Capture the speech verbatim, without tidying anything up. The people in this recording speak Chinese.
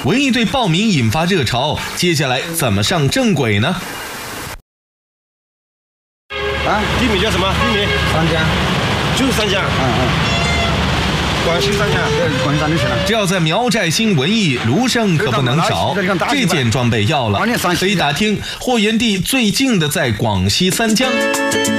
文艺队报名引发热潮，接下来怎么上正轨呢？ 啊， 地名叫什么？地名三江， 就是三江。 嗯嗯， 广西三江， 对，广西三江去了。 只要在苗寨新文艺，卢胜可不能少。这件装备要了，非打听，货源地最近的在广西三江。